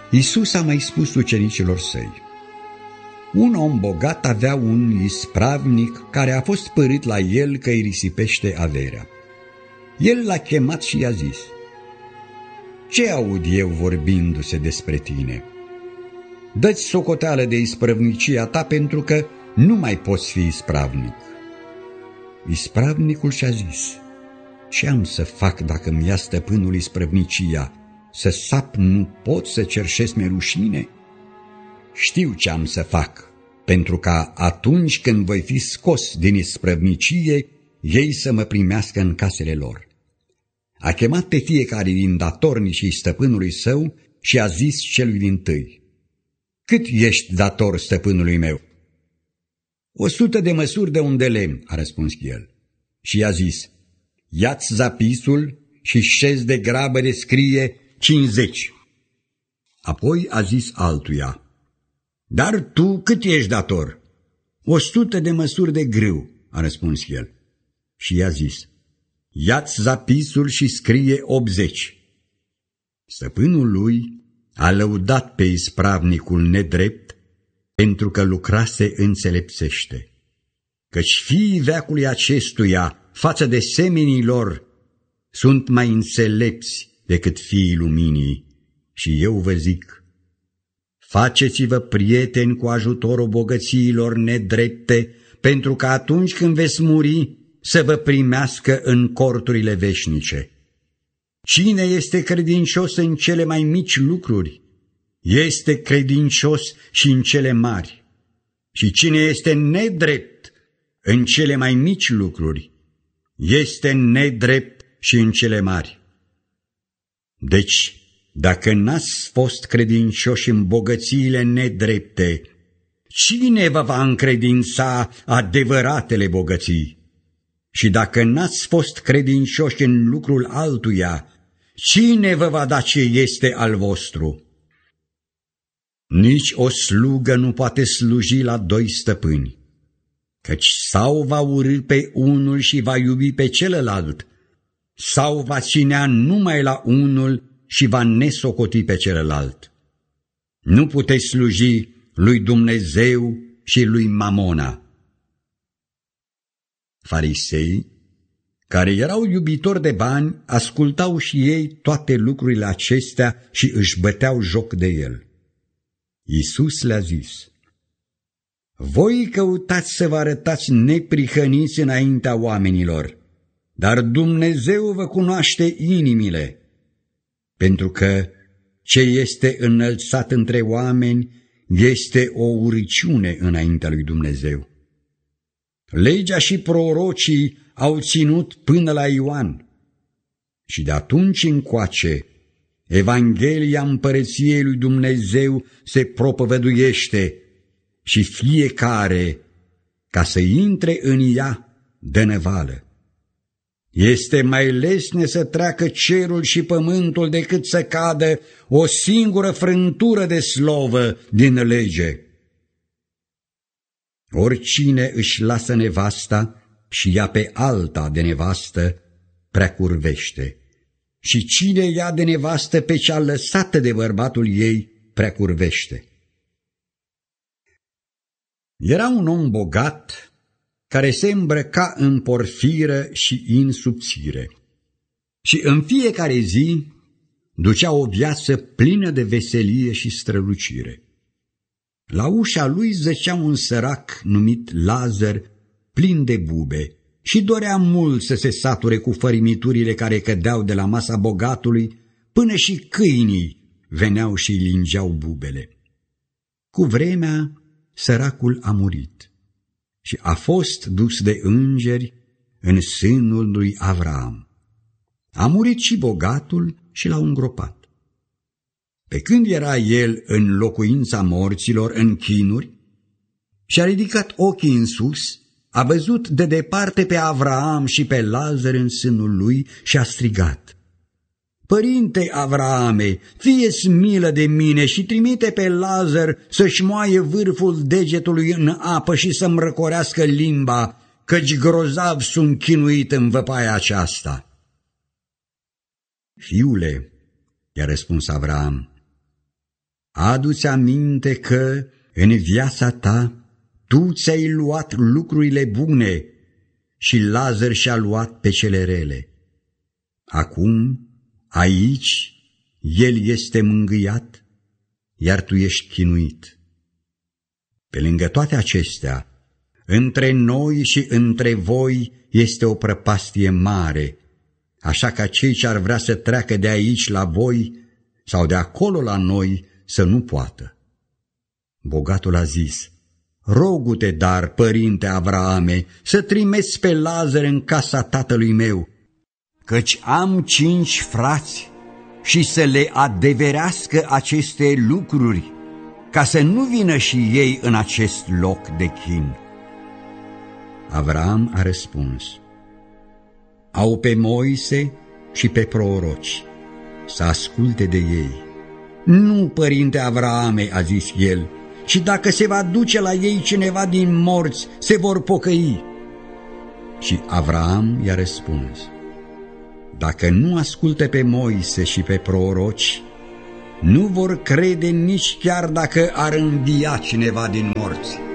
Iisus a mai spus ucenicilor săi: un om bogat avea un ispravnic care a fost părât la el că îi risipește averea. El l-a chemat și i-a zis: ce aud eu vorbindu-se despre tine? Dă-ți socoteală de isprăvnicia ta, pentru că nu mai poți fi ispravnic. Ispravnicul și-a zis: ce am să fac dacă mi-ia stăpânul isprăvnicia? Să sap nu pot, să cerșesc mi rușine? Știu ce am să fac, pentru ca atunci când voi fi scos din isprăvnicie, ei să mă primească în casele lor. A chemat pe fiecare din datornicii stăpânului său și a zis celui dintâi: cât ești dator stăpânului meu? 100 de măsuri de un de lemn, a răspuns el. Și i-a zis: ia-ți zapisul și șezi de grabă de scrie 50. Apoi a zis altuia: dar tu cât ești dator? 100 de măsuri de grâu, a răspuns el. Și i-a zis: ia-ți zapisul și scrie 80. Stăpânul lui a lăudat pe ispravnicul nedrept pentru că lucrase înțelepțește, căci fiii veacului acestuia față de semenii lor sunt mai înțelepți decât fiii luminii. Și eu vă zic: faceți-vă prieteni cu ajutorul bogățiilor nedrepte, pentru că atunci când veți muri să vă primească în corturile veșnice. Cine este credincios în cele mai mici lucruri, este credincios și în cele mari. Și cine este nedrept în cele mai mici lucruri, este nedrept și în cele mari. Deci, dacă n-ați fost credincioși în bogățiile nedrepte, cine vă va încredința adevăratele bogății? Și dacă n-ați fost credincioși în lucrul altuia, cine vă va da ce este al vostru? Nici o slugă nu poate sluji la 2 stăpâni, căci sau va urî pe unul și va iubi pe celălalt, sau va ținea numai la unul și va nesocoti pe celălalt. Nu puteți sluji lui Dumnezeu și lui Mamona. Farisei, care erau iubitori de bani, ascultau și ei toate lucrurile acestea și își băteau joc de el. Iisus le-a zis: voi căutați să vă arătați neprihăniți înaintea oamenilor, dar Dumnezeu vă cunoaște inimile, pentru că ce este înălțat între oameni este o urăciune înaintea lui Dumnezeu. Legea și prorocii au ținut până la Ioan și de atunci încoace Evanghelia împărăției lui Dumnezeu se propovăduiește și fiecare, ca să intre în ea, dă năvală. Este mai lesne să treacă cerul și pământul decât să cadă o singură frântură de slovă din lege. Oricine își lasă nevasta și ia pe alta de nevastă, prea curvește. Și cine ia de nevastă pe cea lăsată de bărbatul ei, prea curvește. Era un om bogat care se îmbrăca în porfiră și în subțire și în fiecare zi ducea o viață plină de veselie și strălucire. La ușa lui zăcea un sărac numit Lazar, plin de bube, și dorea mult să se sature cu fărimiturile care cădeau de la masa bogatului, până și câinii veneau și îi lingeau bubele. Cu vremea, săracul a murit și a fost dus de îngeri în sânul lui Avraam. A murit și bogatul și l-au îngropat. Pe când era el în locuința morților, în chinuri, și-a ridicat ochii în sus, a văzut de departe pe Avraam și pe Lazar în sânul lui și a strigat: Părinte Avraame, fie-ți milă de mine și trimite pe Lazar să-și moaie vârful degetului în apă și să-mi răcorească limba, căci grozav sunt chinuit în văpaia aceasta. Fiule, i-a răspuns Avraam, adu-ți aminte că, în viața ta, tu ți-ai luat lucrurile bune și Lazar și-a luat pe cele rele. Acum, aici, el este mângâiat, iar tu ești chinuit. Pe lângă toate acestea, între noi și între voi este o prăpastie mare, așa ca cei ce ar vrea să treacă de aici la voi sau de acolo la noi să nu poată. Bogatul a zis: rogu-te, dar, părinte Avraame, să trimeți pe Lazar în casa tatălui meu, căci am 5 frați, și să le adeverească aceste lucruri, ca să nu vină și ei în acest loc de chin. Avram a răspuns: au pe Moise și pe proroci, să asculte de ei. Nu, părinte Avraame, a zis el, și dacă se va duce la ei cineva din morți, se vor pocăi. Și Avram i-a răspuns: dacă nu ascultă pe Moise și pe proroci, nu vor crede nici chiar dacă ar învia cineva din morți.